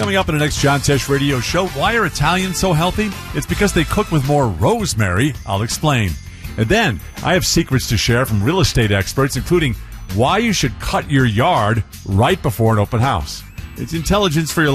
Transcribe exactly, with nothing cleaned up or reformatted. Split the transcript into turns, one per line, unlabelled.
Coming up in the next John Tesh Radio Show, why are Italians so healthy? It's because they cook with more rosemary. I'll explain. And then, I have secrets to share from real estate experts, including why you should cut your yard right before an open house. It's intelligence for your